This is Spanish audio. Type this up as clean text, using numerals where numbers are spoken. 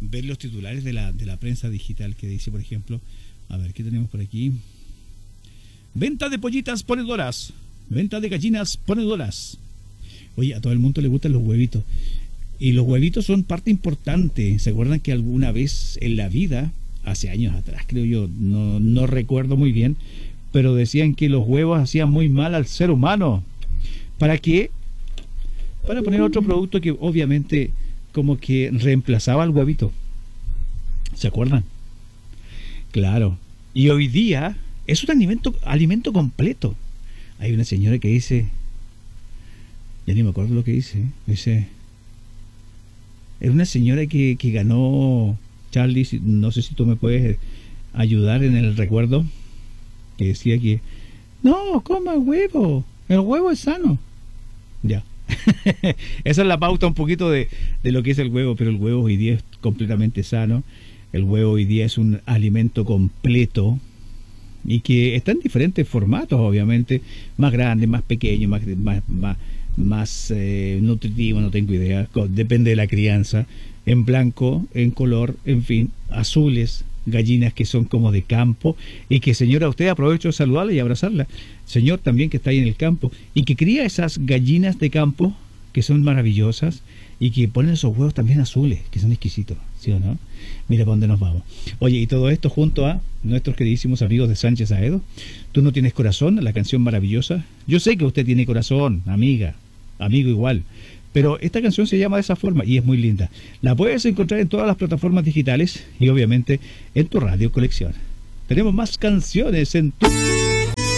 ver los titulares de la prensa digital que dice, por ejemplo, a ver, ¿qué tenemos por aquí? Venta de pollitas ponedoras, venta de gallinas ponedoras. Oye, a todo el mundo le gustan los huevitos. Y los huevitos son parte importante. ¿Se acuerdan que alguna vez en la vida, hace años atrás creo yo, no recuerdo muy bien, pero decían que los huevos hacían muy mal al ser humano? ¿Para qué? Para poner otro producto que obviamente como que reemplazaba al huevito. ¿Se acuerdan? Claro. Y hoy día es un alimento completo. Hay una señora que dice, ya ni me acuerdo lo que dice, dice, es una señora que ganó, Charlie, no sé si tú me puedes ayudar en el recuerdo, que decía que no, coma huevo, el huevo es sano. Ya. Esa es la pauta un poquito de lo que es el huevo, pero el huevo hoy día es completamente sano. El huevo hoy día es un alimento completo y que está en diferentes formatos, obviamente, más grande, más pequeño, más nutritivo, no tengo idea, depende de la crianza, en blanco, en color, en fin, azules, gallinas que son como de campo y que, señora, usted aprovecho de saludarla y abrazarla, señor también que está ahí en el campo y que cría esas gallinas de campo que son maravillosas y que ponen esos huevos también azules, que son exquisitos, ¿sí o no? Mira para dónde nos vamos. Oye, y todo esto junto a nuestros queridísimos amigos de Sánchez Aedo. Tú no tienes corazón, la canción maravillosa. Yo sé que usted tiene corazón, amiga, amigo igual, pero esta canción se llama de esa forma y es muy linda. La puedes encontrar en todas las plataformas digitales y obviamente en tu radio colección. Tenemos más canciones en tu...